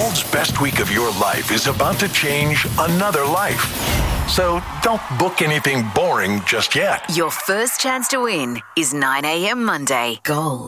world's best week of your life is about to change another life. So don't book anything boring just yet. Your first chance to win is 9 a.m. Monday. Gold.